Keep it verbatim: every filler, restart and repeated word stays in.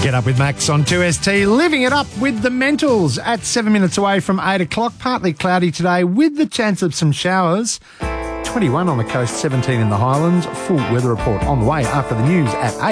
Get Up with Max on two S T, living it up with the Mentals at seven minutes away from eight o'clock. Partly cloudy today with the chance of some showers. twenty-one on the coast, seventeen in the Highlands. Full weather report on the way after the news at eight.